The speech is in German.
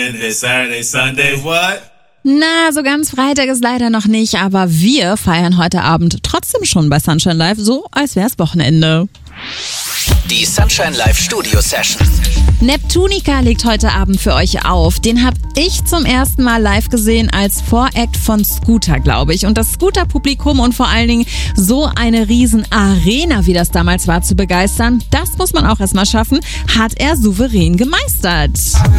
Saturday, Sunday, what? Na, so ganz Freitag ist leider noch nicht, aber wir feiern heute Abend trotzdem schon bei Sunshine Live, so als wär's Wochenende. Die Sunshine Live Studio Session. Neptunica legt heute Abend für euch auf. Den habe ich zum ersten Mal live gesehen als Voract von Scooter, glaube ich. Und das Scooter-Publikum und vor allen Dingen so eine riesen Arena, wie das damals war, zu begeistern, das muss man auch erstmal schaffen, hat er souverän gemeistert.